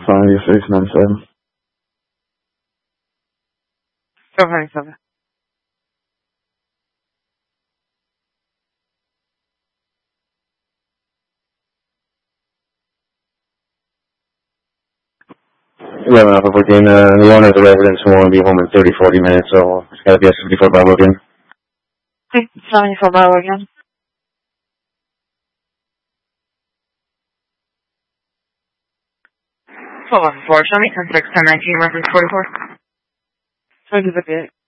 59697. Go ahead, Silver. Off of working, the owner of the residence will only be home in 30-40 minutes, so it's gotta be a 74 bar again. Okay, 74 Bravo again. Show me 10-6, 10-19, reference 44. 2058.